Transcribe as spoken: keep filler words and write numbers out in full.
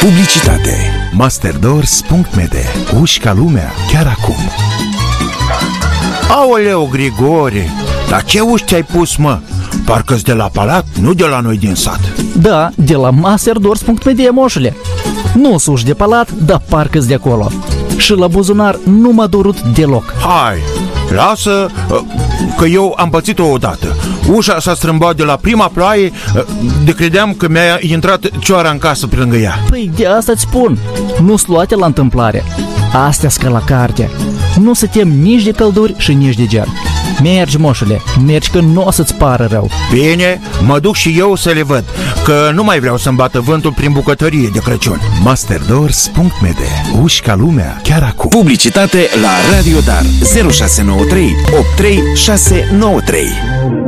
Publicitate. Masterdoors punct m d. Uși ca lumea chiar acum. Aoleu, Grigore, dar ce uși ți-ai pus, mă? Parcă-s de la palat, nu de la noi din sat. Da, de la Masterdoors punct m d, moșule. Nu s-uși de palat, dar parcă-s de acolo. Și la buzunar nu m-a durut deloc. Hai, lasă, că eu am pățit-o odată. Ușa s-a strâmbat de la prima ploaie, de credeam că mi-a intrat cioara în casă pe lângă ea. Păi de asta-ți spun, nu-s luate la întâmplare. Astea-s ca la carte. Nu se tem nici de călduri și nici de ger. Mergi, moșule, mergi că nu o să-ți pară rău. Bine, mă duc și eu să le văd, că nu mai vreau să-mi bată vântul prin bucătărie de Crăciun. Masterdoors punct m d. Uși ca lumea chiar acum. Publicitate la Radio Dar zero șase nouă trei opt trei șase nouă trei.